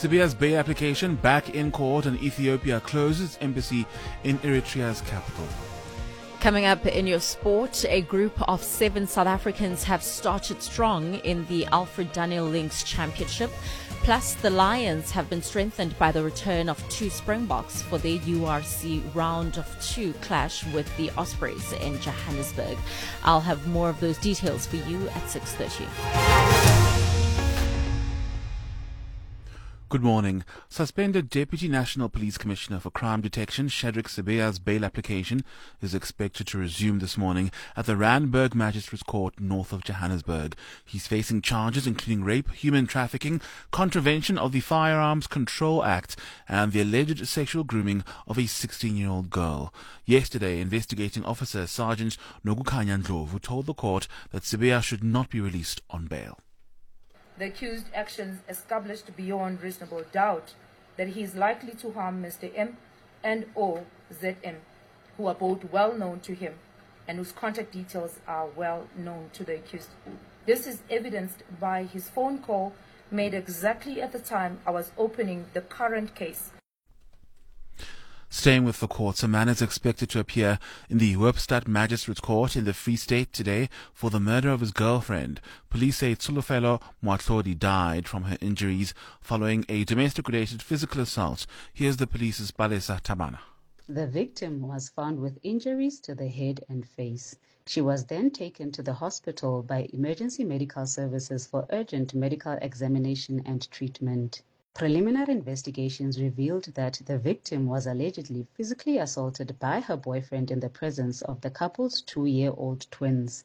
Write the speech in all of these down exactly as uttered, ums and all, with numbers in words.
Sibiya's bail application back in court, and Ethiopia closes embassy in Eritrea's capital. Coming up in your sport, a group of seven South Africans have started strong in the Alfred Daniel Links Championship. Plus, the Lions have been strengthened by the return of two Springboks for their U R C round of two clash with the Ospreys in Johannesburg. I'll have more of those details for you at six thirty. Good morning. Suspended Deputy National Police Commissioner for Crime Detection Shadrick Sibiya's bail application is expected to resume this morning at the Randburg Magistrates Court north of Johannesburg. He's facing charges including rape, human trafficking, contravention of the Firearms Control Act, and the alleged sexual grooming of a sixteen-year-old girl. Yesterday, investigating officer Sergeant Nokukhanya Ndlovu told the court that Sibiya should not be released on bail. The accused actions established beyond reasonable doubt that he is likely to harm Mister M and or Z M, who are both well known to him and whose contact details are well known to the accused. This is evidenced by his phone call made exactly at the time I was opening the current case. Staying with the courts, a man is expected to appear in the Hoopstad Magistrates Court in the Free State today for the murder of his girlfriend. Police say Tsulufelo Mwatlodi died from her injuries following a domestic-related physical assault. Here's the police's Balesa Tabana. The victim was found with injuries to the head and face. She was then taken to the hospital by Emergency Medical Services for urgent medical examination and treatment. Preliminary investigations revealed that the victim was allegedly physically assaulted by her boyfriend in the presence of the couple's two-year-old twins.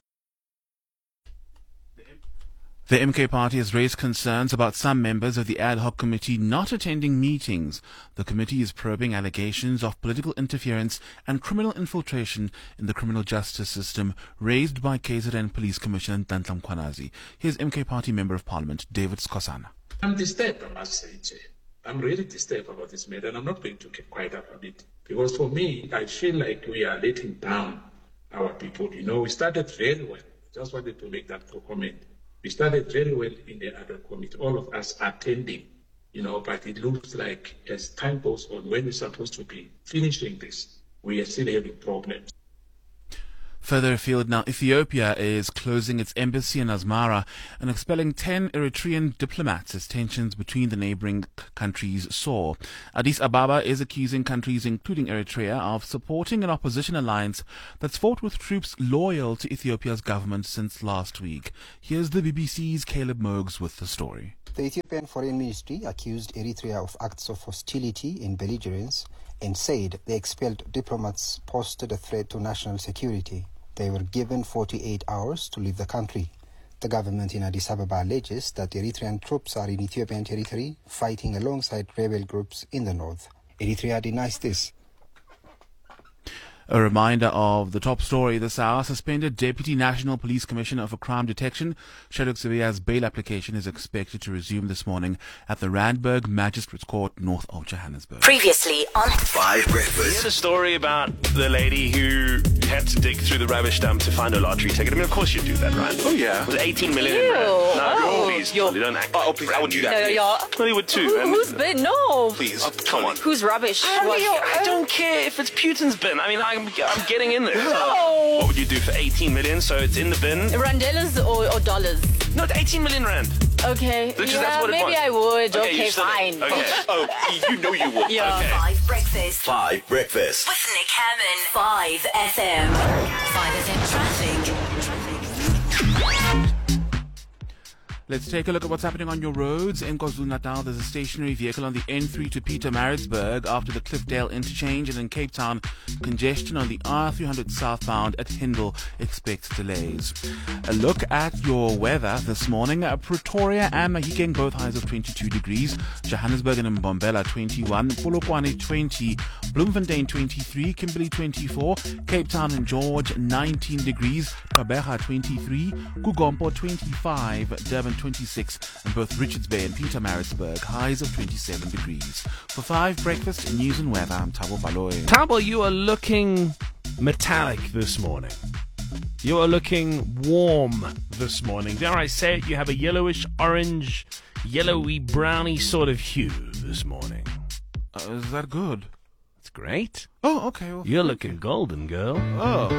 The M K party has raised concerns about some members of the ad hoc committee not attending meetings. The committee is probing allegations of political interference and criminal infiltration in the criminal justice system raised by K Z N Police Commissioner Nhlanhla Mkhwanazi. Here's M K party Member of Parliament David Skosana. I'm disturbed, I must say, Jay. I'm really disturbed about this matter, and I'm not going to keep quiet about it. Because for me, I feel like we are letting down our people. You know, we started very well. Just wanted to make that comment. We started very well in the other committee, all of us attending, you know, but it looks like as time goes on, when we're supposed to be finishing this, we are still having problems. Further afield now, Ethiopia is closing its embassy in Asmara and expelling ten Eritrean diplomats as tensions between the neighboring countries soar. Addis Ababa is accusing countries, including Eritrea, of supporting an opposition alliance that's fought with troops loyal to Ethiopia's government since last week. Here's the B B C's Caleb Mogs with the story. The Ethiopian Foreign Ministry accused Eritrea of acts of hostility and belligerence and said the expelled diplomats posted a threat to national security. They were given forty-eight hours to leave the country. The government in Addis Ababa alleges that Eritrean troops are in Ethiopian territory fighting alongside rebel groups in the north. Eritrea denies this. A reminder of the top story this hour. Suspended Deputy National Police Commissioner for Crime Detection Shadrick Sibiya's bail application is expected to resume this morning at the Randburg Magistrates Court north of Johannesburg. Previously on Five Breakfast. You had a story about the lady who had to dig through the rubbish dump to find a lottery ticket. I mean, of course you'd do that, right? Oh, yeah. It was eighteen million Ew. rand. No, Oh. please, You're- you don't act. Oh, please, I would do that. No, yeah. Well, you would too. Who, and- who's bin? No. Please, Oh, come on. Who's rubbish? I What? don't, I don't care if it's Putin's bin. I mean, I'm, I'm getting in there. No. What would you do for eighteen million? So it's in the bin. Randellas or, or dollars? No, it's eighteen million rand. Okay. Literally, yeah, that's what it maybe was. I would. Okay, Okay, you said it. fine. Okay. Oh, you know you would. Yeah. Okay. Five Breakfast Five Breakfast. with Nick Hammond. Five F M. Five F M traffic. Let's take a look at what's happening on your roads. In KwaZulu-Natal, there's a stationary vehicle on the N three to Pietermaritzburg after the Cliffdale interchange, and in Cape Town, congestion on the R three hundred southbound at Hindle expects delays. A look at your weather this morning. Uh, Pretoria and Mahikeng, both highs of twenty-two degrees. Johannesburg and Mbombela, twenty-one. Polokwane, twenty. Bloemfontein, twenty-three. Kimberley, twenty-four. Cape Town and George, nineteen degrees. Gqeberha, twenty-three. Kugompo, twenty-five. Durban, twenty-six, and both Richards Bay and Pietermaritzburg highs of twenty-seven degrees. For five breakfast news and weather, I'm Thabo Baloy. Thabo, you are looking metallic this morning. You are looking warm this morning. Dare I say it? You have a yellowish orange yellowy, browny sort of hue this morning. Uh, is that good? It's great. Oh, okay. Well, You're thank looking you. golden, girl. Oh.